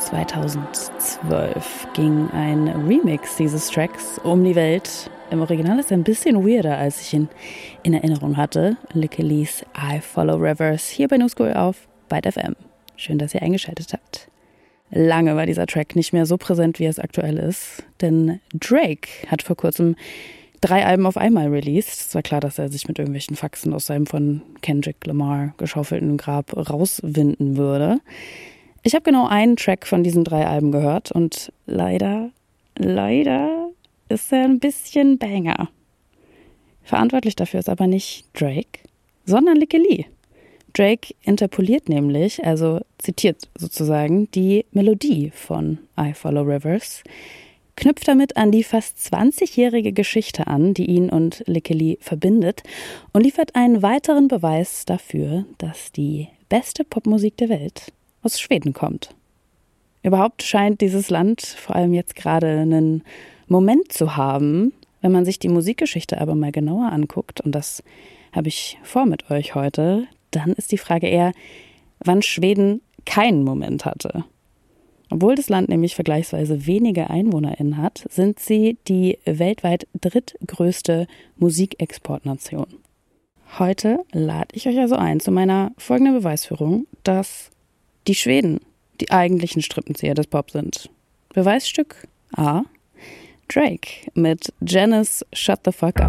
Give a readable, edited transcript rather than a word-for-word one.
2012 ging ein Remix dieses Tracks um die Welt. Im Original ist er ein bisschen weirder, als ich ihn in Erinnerung hatte. Lykke Li's I Follow Rivers hier bei Newschool auf Byte FM. Schön, dass ihr eingeschaltet habt. Lange war dieser Track nicht mehr so präsent, wie es aktuell ist, denn Drake hat vor kurzem 3 Alben auf einmal released. Es war klar, dass er sich mit irgendwelchen Faxen aus seinem von Kendrick Lamar geschaufelten Grab rauswinden würde. Ich habe genau einen Track von diesen 3 Alben gehört und leider ist er ein bisschen Banger. Verantwortlich dafür ist aber nicht Drake, sondern Lykke Li. Drake interpoliert nämlich, also zitiert sozusagen, die Melodie von I Follow Rivers, knüpft damit an die fast 20-jährige Geschichte an, die ihn und Lykke Li verbindet und liefert einen weiteren Beweis dafür, dass die beste Popmusik der Welt aus Schweden kommt. Überhaupt scheint dieses Land vor allem jetzt gerade einen Moment zu haben, wenn man sich die Musikgeschichte aber mal genauer anguckt, und das habe ich vor mit euch heute, dann ist die Frage eher, wann Schweden keinen Moment hatte. Obwohl das Land nämlich vergleichsweise wenige EinwohnerInnen hat, sind sie die weltweit drittgrößte Musikexportnation. Heute lade ich euch also ein zu meiner folgenden Beweisführung, dass die Schweden die eigentlichen Strippenzieher des Pop sind. Beweisstück A. Drake mit Janice Shut the Fuck Up.